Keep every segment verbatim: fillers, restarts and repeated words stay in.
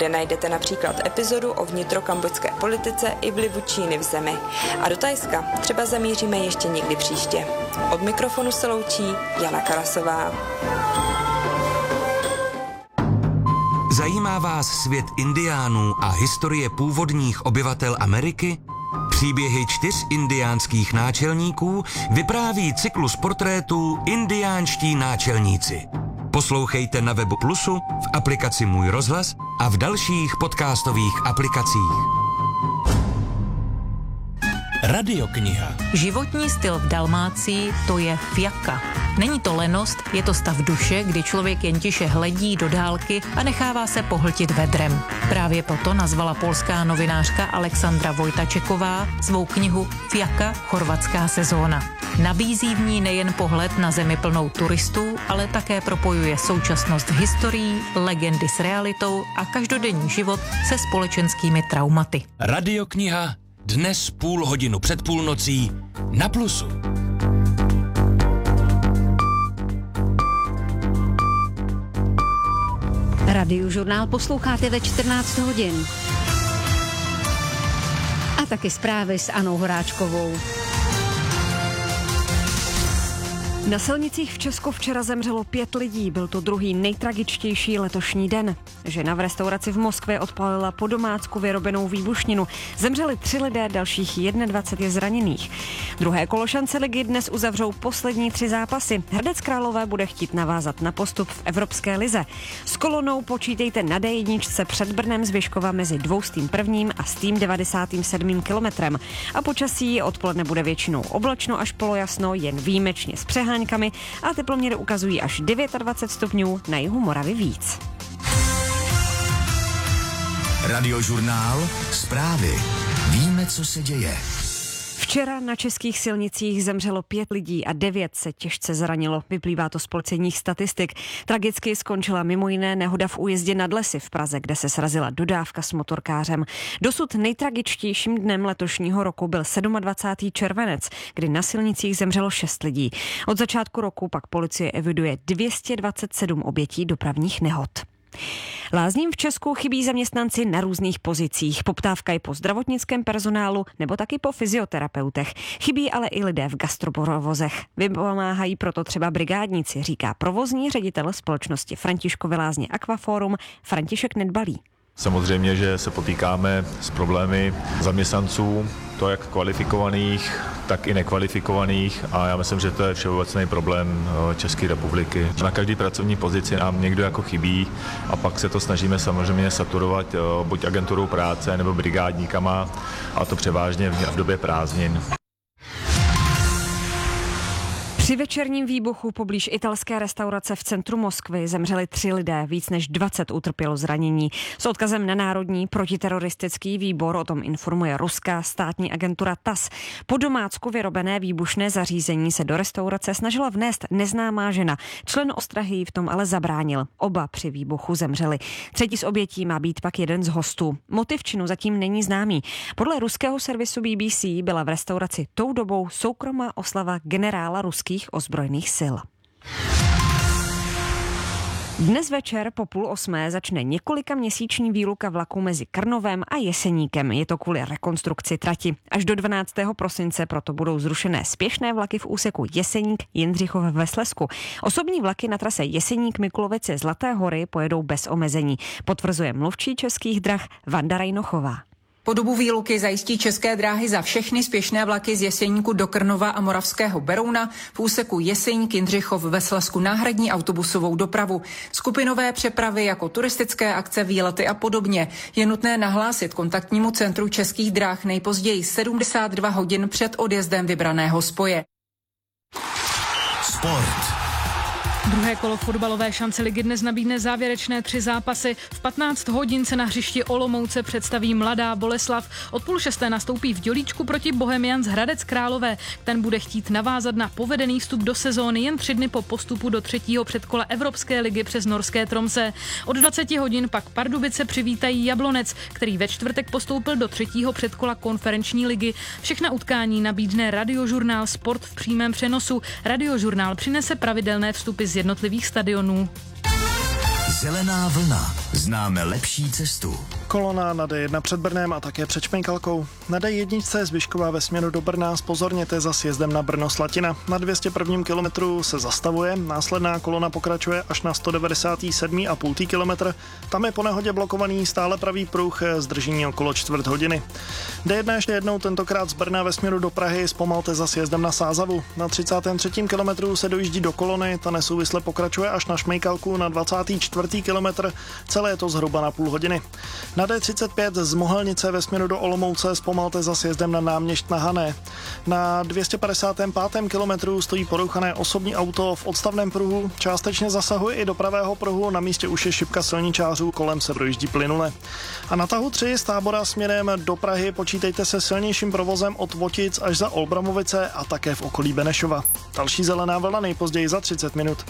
kde najdete například epizodu o vnitrokambodžské politice i vlivu Číny v zemi. A do Thajska třeba zamíříme ještě někdy příště. Od mikrofonu se loučí Jana Karasová. Zajímá vás svět indiánů a historie původních obyvatel Ameriky? Příběhy čtyř indiánských náčelníků vypráví cyklus portrétů Indiánští náčelníci. Poslouchejte na webu Plusu, v aplikaci Můj rozhlas a v dalších podcastových aplikacích. Radiokniha. Životní styl v Dalmácii, to je fiaka. Není to lenost, je to stav duše, kdy člověk jen tiše hledí do dálky a nechává se pohltit vedrem. Právě proto nazvala polská novinářka Alexandra Vojtačeková svou knihu Fiaka, chorvatská sezóna. Nabízí v ní nejen pohled na zemi plnou turistů, ale také propojuje současnost s historií, legendy s realitou a každodenní život se společenskými traumaty. Radiokniha dnes půl hodinu před půlnocí na Plusu. Radiožurnál posloucháte ve čtrnáct hodin. A taky zprávy s Anou Horáčkovou. Na silnicích v Česku včera zemřelo pět lidí, byl to druhý nejtragičtější letošní den. Žena v restauraci v Moskvě odpálila po domácku vyrobenou výbušninu. Zemřeli tři lidé, dalších dvacet jedna je zraněných. Druhé kolo šance ligy dnes uzavřou poslední tři zápasy. Hradec Králové bude chtít navázat na postup v Evropské lize. S Kolonou počítejte na dé jedna před Brnem z Vyškova mezi dvoustým prvním a stým devadesátým sedmým kilometrem. A počasí odpoledne bude většinou oblačno až polojasno, jen výjimečně s přeháňkami a teploměry ukazují až dvacet devět stupňů, na jihu Moravy víc. Radiožurnál, zprávy. Víme, co se děje. Včera na českých silnicích zemřelo pět lidí a devět se těžce zranilo. Vyplývá to z policejních statistik. Tragicky skončila mimo jiné nehoda v újezdě nad Lesy v Praze, kde se srazila dodávka s motorkářem. Dosud nejtragičtějším dnem letošního roku byl dvacátého sedmého červenec, kdy na silnicích zemřelo šest lidí. Od začátku roku pak policie eviduje dvě stě dvacet sedm obětí dopravních nehod. Lázním v Česku chybí zaměstnanci na různých pozicích. Poptávka je po zdravotnickém personálu nebo taky po fyzioterapeutech. Chybí ale i lidé v gastroprovozech. Vypomáhají proto třeba brigádníci, říká provozní ředitel společnosti Františkovy lázně Aquaforum František Nedbalý. Samozřejmě, že se potýkáme s problémy zaměstnanců, to jak kvalifikovaných, tak i nekvalifikovaných a já myslím, že to je všeobecný problém České republiky. Na každé pracovní pozici nám někdo jako chybí a pak se to snažíme samozřejmě saturovat buď agenturou práce nebo brigádníkama a to převážně v době prázdnin. Při večerním výbuchu poblíž italské restaurace v centru Moskvy zemřeli tři lidé, víc než dvacet utrpělo zranění. S odkazem na Národní protiteroristický výbor o tom informuje ruská státní agentura T A S. Po domácku vyrobené výbušné zařízení se do restaurace snažila vnést neznámá žena. Člen ostrahy jí v tom ale zabránil. Oba při výbuchu zemřeli. Třetí z obětí má být pak jeden z hostů. Motiv činu zatím není známý. Podle ruského servisu B B C byla v restauraci tou dobou soukromá oslava generála ruských ozbrojených sil. Dnes večer po půl osmé začne několika měsíční výluka vlaku mezi Krnovem a Jeseníkem. Je to kvůli rekonstrukci trati. Až do dvanáctého prosince proto budou zrušené spěšné vlaky v úseku Jeseník-Jindřichov ve Slezsku. Osobní vlaky na trase Jeseník-Miklovice Zlaté Hory pojedou bez omezení, potvrzuje mluvčí Českých drah Vanda Rajnochová. Po dobu výluky zajistí České dráhy za všechny spěšné vlaky z Jeseníku do Krnova a Moravského Berouna v úseku Jeseník-Jindřichov ve Slezsku náhradní autobusovou dopravu. Skupinové přepravy jako turistické akce, výlety a podobně je nutné nahlásit kontaktnímu centru Českých dráh nejpozději sedmdesát dva hodin před odjezdem vybraného spoje. Sport. Druhé kolo fotbalové šance ligy dnes nabídne závěrečné tři zápasy. V patnáct hodin se na hřišti Olomouce představí Mladá Boleslav. Od půl šesté nastoupí v Dělíčku proti Bohemians Hradec Králové. Ten bude chtít navázat na povedený vstup do sezóny jen tři dny po postupu do třetího předkola Evropské ligy přes norské Tromsø. Od dvacet hodin pak Pardubice přivítají Jablonec, který ve čtvrtek postoupil do třetího předkola konferenční ligy. Všechna utkání nabídne Radiožurnál Sport v přímém přenosu. Radiožurnál přinese pravidelné vstupy z jednotlivých stadionů. Zelená vlna. Známe lepší cestu. Kolona na D jedna před Brnem a také před Šmejkalkou. Na D jedna Zvyšková ve směru do Brna zpozorněte za sjezdem na Brno-Slatina. Na dvě stě jedna kilometru se zastavuje, následná kolona pokračuje až na sto devadesát sedm celá pět kilometr. Tam je po nehodě blokovaný stále pravý pruh, zdržení okolo čtvrt hodiny. D jedna ještě jednou, tentokrát z Brna ve směru do Prahy, zpomalte za sjezdem na Sázavu. Na třicátém třetím kilometru se dojíždí do kolony, ta nesouvisle pokračuje až na Šmejkalku na dvacátý čtvrtý kilometr, celé je to zhruba na půl hodiny. Na D třicet pět z Mohelnice ve směru do Olomouce zpomalte za sjezdem na Náměšť na Hané. Na dvě stě padesátém pátém kilometru stojí porouchané osobní auto v odstavném pruhu, částečně zasahuje i do pravého pruhu, na místě už je šipka silničářů, kolem se projíždí plynule. A na tahu tři z Tábora směrem do Prahy počítejte se silnějším provozem od Votic až za Olbramovice a také v okolí Benešova. Další zelená vlna nejpozději za třicet minut.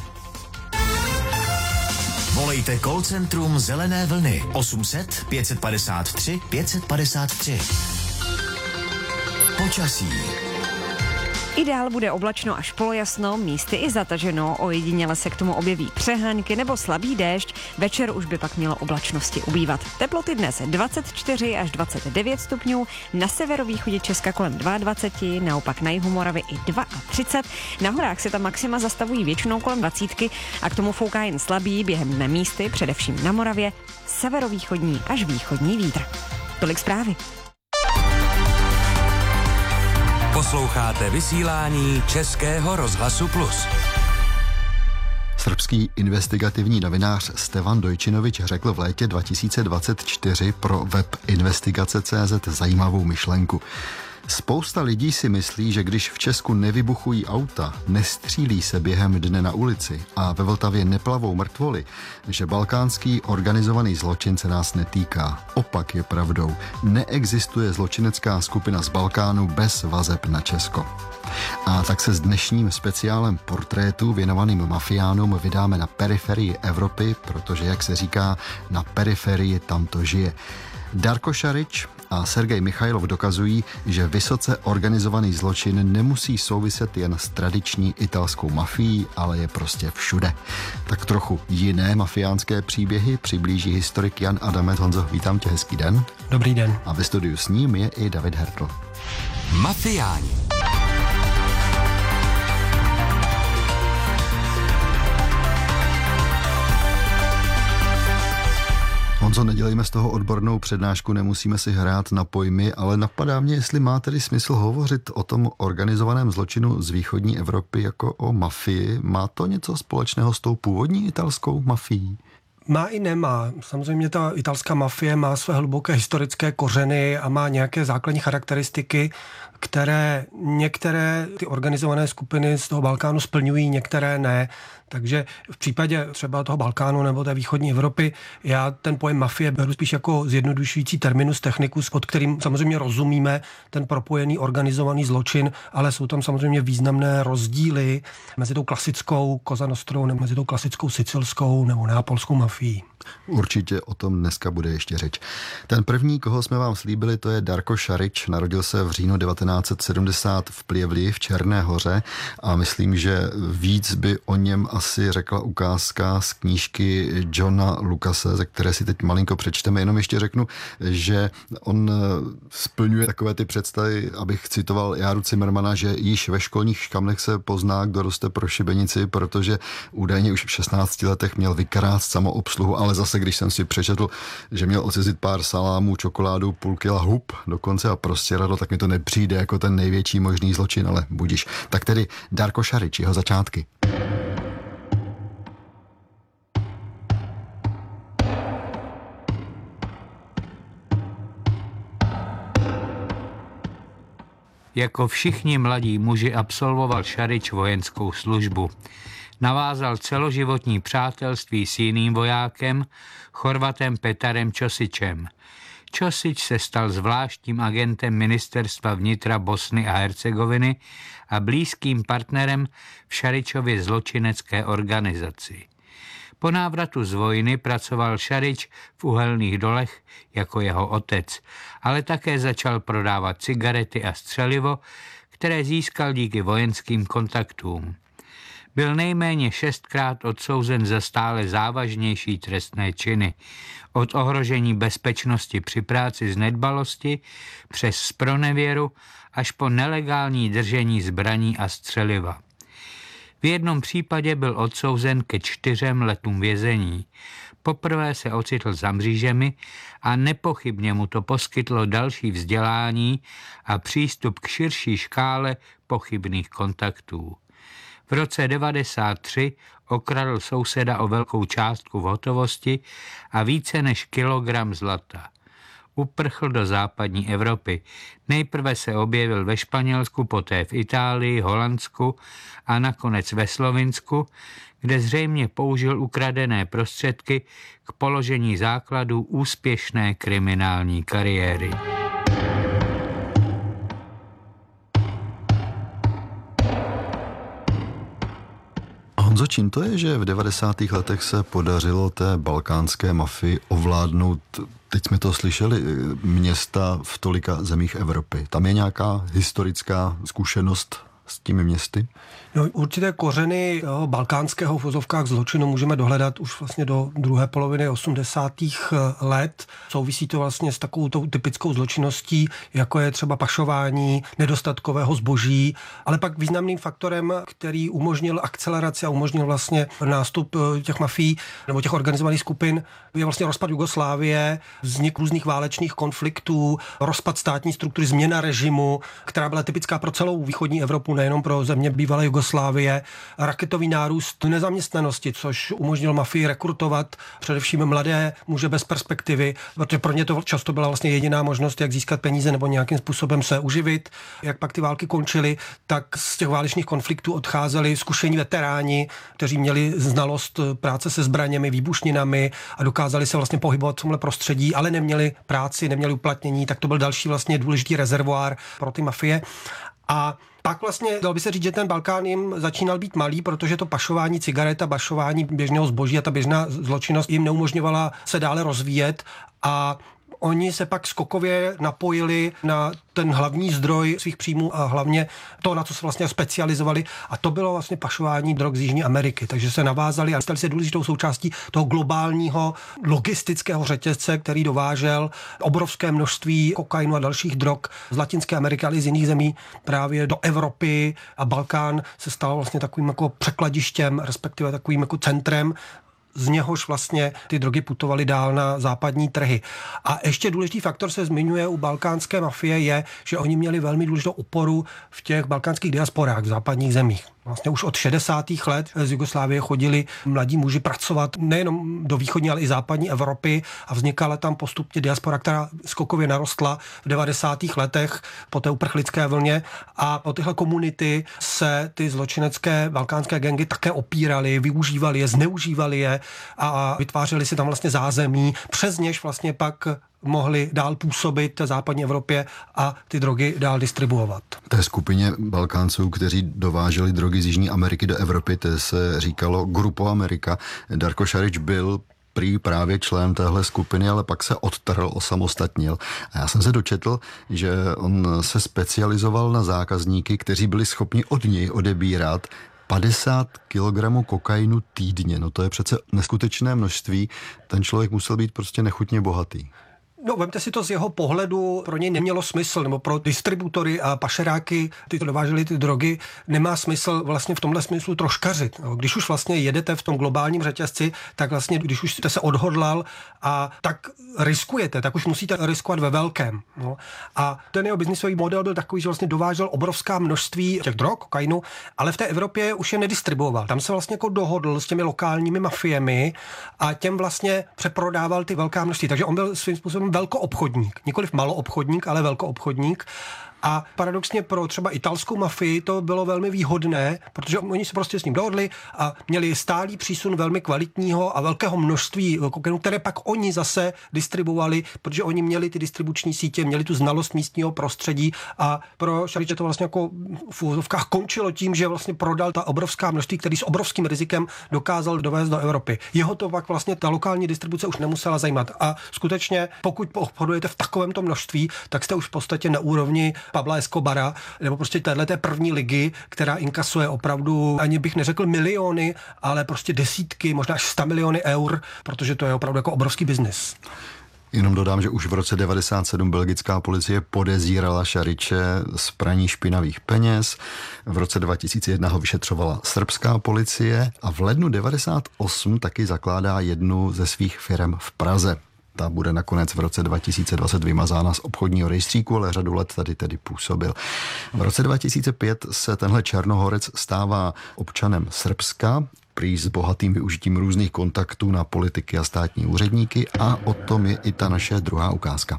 Volejte call centrum Zelené vlny osm set pět padesát tři pět padesát tři. Počasí. Ideál bude oblačno až polojasno, místy i zataženo, ojediněle se k tomu objeví přehánky nebo slabý déšť, večer už by pak mělo oblačnosti ubývat. Teploty dnes dvacet čtyři až dvacet devět stupňů, na severovýchodě Česka kolem dvacet dva, naopak na jihu Moravy i třicet dva, na horách se tam maxima zastavují většinou kolem dvacítky a k tomu fouká jen slabý během dne místy, především na Moravě, severovýchodní až východní vítr. Tolik zprávy. Posloucháte vysílání Českého rozhlasu Plus. Srbský investigativní novinář Stevan Dojčinovič řekl v létě dva tisíce dvacet čtyři pro web investigace tečka cé zet zajímavou myšlenku. Spousta lidí si myslí, že když v Česku nevybuchují auta, nestřílí se během dne na ulici a ve Vltavě neplavou mrtvoly, že balkánský organizovaný zločin se nás netýká. Opak je pravdou. Neexistuje zločinecká skupina z Balkánu bez vazeb na Česko. A tak se s dnešním speciálem portrétu věnovaným mafiánům vydáme na periferii Evropy, protože, jak se říká, na periferii tam to žije. Darko Šarič a Sergej Michajlov dokazují, že vysoce organizovaný zločin nemusí souviset jen s tradiční italskou mafií, ale je prostě všude. Tak trochu jiné mafiánské příběhy přiblíží historik Jan Adamet. Honzo, vítám tě, hezký den. Dobrý den. A ve studiu s ním je i David Hertl. Mafiáni. Honzo, nedělejme z toho odbornou přednášku, nemusíme si hrát na pojmy, ale napadá mě, jestli má tedy smysl hovořit o tom organizovaném zločinu z východní Evropy jako o mafii. Má to něco společného s tou původní italskou mafií? Má i nemá. Samozřejmě ta italská mafie má své hluboké historické kořeny a má nějaké základní charakteristiky, které některé ty organizované skupiny z toho Balkánu splňují, některé ne. Takže v případě třeba toho Balkánu nebo té východní Evropy já ten pojem mafie beru spíš jako zjednodušující terminus technicus, pod kterým samozřejmě rozumíme ten propojený organizovaný zločin, ale jsou tam samozřejmě významné rozdíly mezi tou klasickou Cosa Nostrou nebo mezi tou klasickou sicilskou nebo neapolskou mafií. Určitě o tom dneska bude ještě řeč. Ten první, koho jsme vám slíbili, to je Darko Šarič. Narodil se v říjnu devatenáct set sedmdesát v Pljevlji v Černé Hoře a myslím, že víc by o něm asi řekla ukázka z knížky Johna Lucase, ze které si teď malinko přečteme. Jenom ještě řeknu, že on splňuje takové ty představy, abych citoval Járu Cimrmana, že již ve školních škamlech se pozná, kdo roste pro šibenici, protože údajně už v šestnácti letech měl vykrást samoobsluhu, ale zase, když jsem si přečetl, že měl ocizit pár salámů, čokoládu, půl kila hub dokonce a prostě radlo, tak mi to nepřijde jako ten největší možný zločin, ale budiš. Tak tedy Darko Šarič, jeho začátky. Jako všichni mladí muži absolvoval Šarič vojenskou službu. Navázal celoživotní přátelství s jiným vojákem, Chorvatem Petarem Čosičem. Čosič se stal zvláštním agentem ministerstva vnitra Bosny a Hercegoviny a blízkým partnerem v Šaričově zločinecké organizaci. Po návratu z vojny pracoval Šarič v uhelných dolech jako jeho otec, ale také začal prodávat cigarety a střelivo, které získal díky vojenským kontaktům. Byl nejméně šestkrát odsouzen za stále závažnější trestné činy. Od ohrožení bezpečnosti při práci z nedbalosti přes zpronevěru až po nelegální držení zbraní a střeliva. V jednom případě byl odsouzen ke čtyřem letům vězení. Poprvé se ocitl za mřížemi a nepochybně mu to poskytlo další vzdělání a přístup k širší škále pochybných kontaktů. V roce devadesát tři okradl souseda o velkou částku v hotovosti a více než kilogram zlata. Uprchl do západní Evropy. Nejprve se objevil ve Španělsku, poté v Itálii, Holandsku a nakonec ve Slovinsku, kde zřejmě použil ukradené prostředky k položení základů úspěšné kriminální kariéry. Honzo, čím to je, že v devadesátých letech se podařilo té balkánské mafii ovládnout, teď jsme to slyšeli, města v tolika zemích Evropy? Tam je nějaká historická zkušenost s těmi městy? No, určité kořeny jo, balkánského v vozovkách zločinu můžeme dohledat už vlastně do druhé poloviny osmdesátých let. Souvisí to vlastně s takovou tou typickou zločinností, jako je třeba pašování nedostatkového zboží, ale pak významným faktorem, který umožnil akceleraci a umožnil vlastně nástup těch mafií nebo těch organizovaných skupin, je vlastně rozpad Jugoslávie, vznik různých válečných konfliktů, rozpad státní struktury, změna režimu, která byla typická pro celou východní Evropu, nejenom pro země bývalé Jugoslávie, raketový nárůst nezaměstnanosti, což umožnilo mafii rekrutovat především mladé muže bez perspektivy, protože pro ně to často byla vlastně jediná možnost, jak získat peníze nebo nějakým způsobem se uživit. Jak pak ty války končily, tak z těch válečných konfliktů odcházeli zkušení veteráni, kteří měli znalost práce se zbraněmi, výbušninami a dokázali se vlastně pohybovat v tomhle prostředí, ale neměli práci, neměli uplatnění, tak to byl další vlastně důležitý rezervoár pro ty mafie. A pak vlastně, dalo by se říct, že ten Balkán jim začínal být malý, protože to pašování cigaret a pašování běžného zboží a ta běžná zločinnost jim neumožňovala se dále rozvíjet a oni se pak skokově napojili na ten hlavní zdroj svých příjmů a hlavně to, na co se vlastně specializovali, a to bylo vlastně pašování drog z Jižní Ameriky. Takže se navázali a stali se důležitou součástí toho globálního logistického řetězce, který dovážel obrovské množství kokainu a dalších drog z Latinské Ameriky, ale i z jiných zemí právě do Evropy, a Balkán se stal vlastně takovým jako překladištěm, respektive takovým jako centrem, z něhož vlastně ty drogy putovaly dál na západní trhy. A ještě důležitý faktor se zmiňuje u balkánské mafie je, že oni měli velmi důležitou oporu v těch balkánských diasporách v západních zemích. Vlastně už od šedesátých let z Jugoslávie chodili mladí muži pracovat nejenom do východní, ale i západní Evropy a vznikala tam postupně diaspora, která skokově narostla v devadesátých letech po té uprchlické vlně, a o tyhle komunity se ty zločinecké balkánské gangy také opíraly, využívali je, zneužívali je a vytvářeli si tam vlastně zázemí, přes něž vlastně pak mohli dál působit v západní Evropě a ty drogy dál distribuovat. Té skupině Balkánců, kteří dováželi drogy z Jižní Ameriky do Evropy, to se říkalo Grupo Amerika. Darko Šarić byl prý právě člen téhle skupiny, ale pak se odtrhl, osamostatnil. A já jsem se dočetl, že on se specializoval na zákazníky, kteří byli schopni od něj odebírat padesát kilogramů kokainu týdně. No to je přece neskutečné množství. Ten člověk musel být prostě nechutně bohatý. No, vemte si to z jeho pohledu, pro něj nemělo smysl, nebo pro distributory a pašeráky, ty to dováželi ty drogy, nemá smysl vlastně v tomhle smyslu troškařit. Když už vlastně jedete v tom globálním řetězci, tak vlastně, když už jste se odhodlal a tak riskujete, tak už musíte riskovat ve velkém. No. A ten jeho biznisový model byl takový, že vlastně dovážel obrovská množství těch drog, kokainu, ale v té Evropě už je nedistribuoval. Tam se vlastně jako dohodl s těmi lokálními mafiemi a těm vlastně přeprodával ty velká množství. Takže on byl svým způsobem velkoobchodník, nikoliv maloobchodník, ale velkoobchodník. A paradoxně pro třeba italskou mafii to bylo velmi výhodné, protože oni se prostě s ním dohodli a měli stálý přísun velmi kvalitního a velkého množství kokainu, které pak oni zase distribuovali, protože oni měli ty distribuční sítě, měli tu znalost místního prostředí, a pro Šariče to vlastně jako v úzovkách končilo tím, že vlastně prodal ta obrovská množství, který s obrovským rizikem dokázal dovést do Evropy. Jeho to pak vlastně ta lokální distribuce už nemusela zajímat. A skutečně, pokud obchodujete v takovémto množství, tak jste už v podstatě na úrovni Pabla Escobara, nebo prostě téhleté první ligy, která inkasuje opravdu, ani bych neřekl miliony, ale prostě desítky, možná až sta miliony eur, protože to je opravdu jako obrovský biznis. Jenom dodám, že už v roce devadesát sedm belgická policie podezírala Šariče z praní špinavých peněz. V roce dva tisíce jedna ho vyšetřovala srbská policie a v lednu devadesát osm taky zakládá jednu ze svých firem v Praze. Ta bude nakonec v roce dva tisíce dvacet vymazána z obchodního rejstříku, ale řadu let tady tedy působil. V roce dva tisíce pět se tenhle Černohorec stává občanem Srbska, prý s bohatým využitím různých kontaktů na politiky a státní úředníky, a o tom je i ta naše druhá ukázka.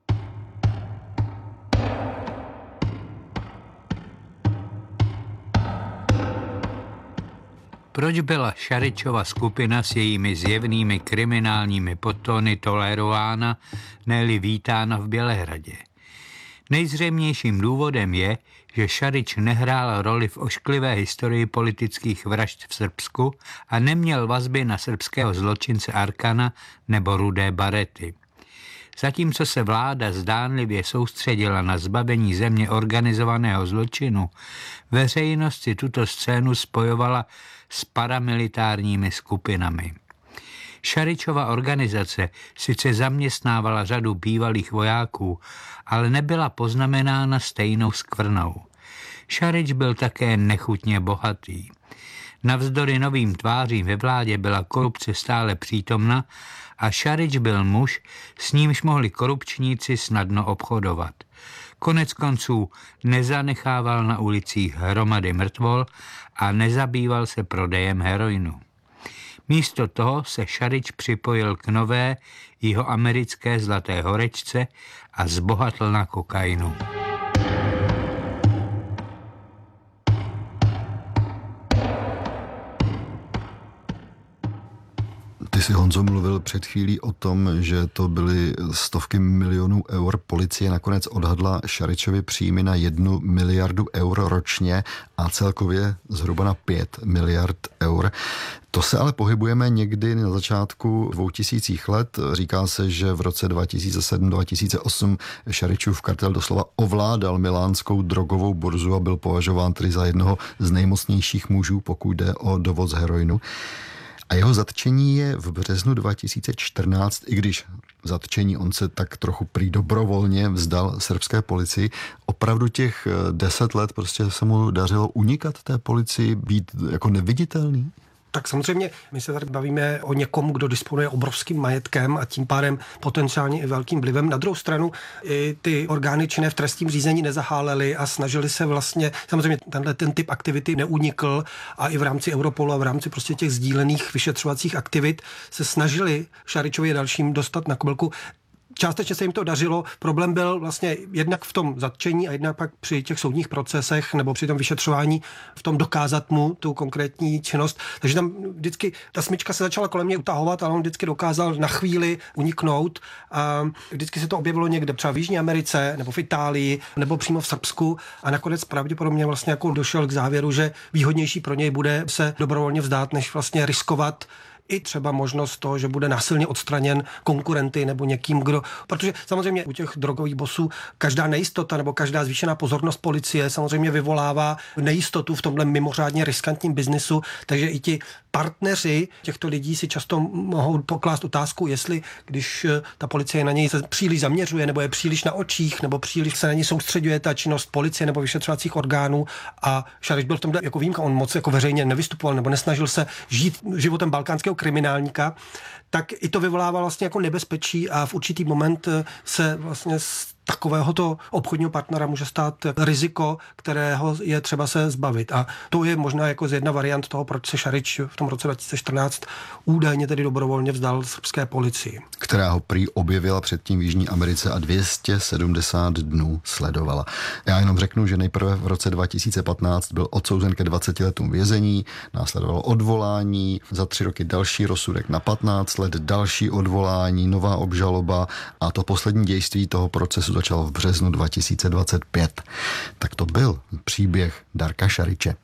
Proč byla Šaričova skupina s jejími zjevnými kriminálními podtóny tolerována, ne-li vítána v Bělehradě? Nejzřejmějším důvodem je, že Šarič nehrál roli v ošklivé historii politických vražd v Srbsku a neměl vazby na srbského zločince Arkana nebo Rudé Barety. Zatímco se vláda zdánlivě soustředila na zbavení země organizovaného zločinu, veřejnost si tuto scénu spojovala s paramilitárními skupinami. Šaričova organizace sice zaměstnávala řadu bývalých vojáků, ale nebyla poznamenána stejnou skvrnou. Šarič byl také nechutně bohatý. Navzdory novým tvářím ve vládě byla korupce stále přítomna a Šarič byl muž, s nímž mohli korupčníci snadno obchodovat. Konec konců nezanechával na ulicích hromady mrtvol a nezabýval se prodejem heroinu. Místo toho se Šarič připojil k nové jihoamerické zlaté horečce a zbohatl na kokainu. Ty jsi, Honzo, mluvil před chvílí o tom, že to byly stovky milionů eur. Policie nakonec odhadla Šaričovi příjmy na jednu miliardu eur ročně a celkově zhruba na pět miliard eur. To se ale pohybujeme někdy na začátku dvoutisících let. Říká se, že v roce dva tisíce sedm dva tisíce osm Šaričův kartel doslova ovládal milánskou drogovou burzu a byl považován tedy za jednoho z nejmocnějších mužů, pokud jde o dovoz heroinu. A jeho zatčení je v březnu dva tisíce čtrnáct, i když zatčení on se tak trochu prý dobrovolně vzdal srbské policii. Opravdu těch deset let prostě se mu dařilo unikat té policii, být jako neviditelný? Tak samozřejmě my se tady bavíme o někom, kdo disponuje obrovským majetkem a tím pádem potenciálně i velkým vlivem. Na druhou stranu i ty orgány činné v trestním řízení nezahálely a snažili se vlastně, samozřejmě tenhle ten typ aktivity neunikl a i v rámci Europolu a v rámci prostě těch sdílených vyšetřovacích aktivit se snažili Šaričovi a dalším dostat na kabelku. Částečně se jim to dařilo. Problém byl vlastně jednak v tom zatčení a jednak pak při těch soudních procesech nebo při tom vyšetřování v tom dokázat mu tu konkrétní činnost. Takže tam vždycky ta smyčka se začala kolem něj utahovat, ale on vždycky dokázal na chvíli uniknout. A vždycky se to objevilo někde třeba v Jižní Americe nebo v Itálii nebo přímo v Srbsku a nakonec pravděpodobně vlastně jako došel k závěru, že výhodnější pro něj bude se dobrovolně vzdát, než vlastně riskovat i třeba možnost toho, že bude násilně odstraněn konkurenty nebo někým, kdo... Protože samozřejmě u těch drogových bosů každá nejistota nebo každá zvýšená pozornost policie samozřejmě vyvolává nejistotu v tomhle mimořádně riskantním biznisu, takže i ti partneři těchto lidí si často mohou poklást otázku, jestli když ta policie na něj se příliš zaměřuje nebo je příliš na očích nebo příliš se na něj soustředuje ta činnost policie nebo vyšetřovacích orgánů a Šarič byl v tomhle jako výjimka, on moc jako veřejně nevystupoval nebo nesnažil se žít životem balkánského kriminálníka, tak i to vyvolává vlastně jako nebezpečí a v určitý moment se vlastně z takovéhoto obchodního partnera může stát riziko, kterého je třeba se zbavit. A to je možná jako z jedna variant toho, proč se Šarič v tom roce dva tisíce čtrnáct údajně tedy dobrovolně vzdal srbské policii. Která ho prý objevila předtím v Jižní Americe a dvě stě sedmdesát dnů sledovala. Já jenom řeknu, že nejprve v roce dva tisíce patnáct byl odsouzen ke dvaceti letům vězení, následovalo odvolání, za tři roky další rozsudek na patnáct let, další odvolání, nová obžaloba a to poslední dějství toho procesu začalo v březnu dva tisíce dvacet pět. Tak to byl příběh Darka Šariče.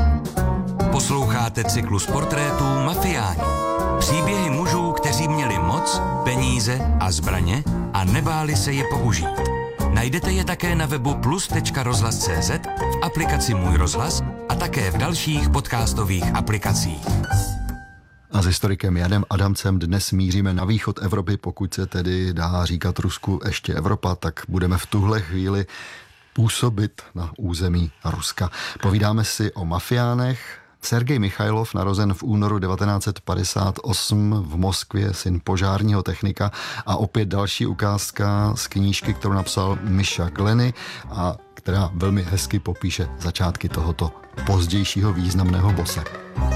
Posloucháte cyklus portrétů Mafiáni. Příběhy mužů, kteří měli moc, peníze a zbraně a nebáli se je použít. Najdete je také na webu plus tečka rozhlas tečka cé zet, v aplikaci Můj rozhlas a také v dalších podcastových aplikacích. A s historikem Janem Adamcem dnes míříme na východ Evropy, pokud se tedy dá říkat Rusku ještě Evropa, tak budeme v tuhle chvíli působit na území Ruska. Povídáme si o mafiánech. Sergej Michailov, narozen v únoru devatenáct set padesát osm v Moskvě, syn požárního technika, a opět další ukázka z knížky, kterou napsal Misha Glenny a která velmi hezky popíše začátky tohoto pozdějšího významného bose.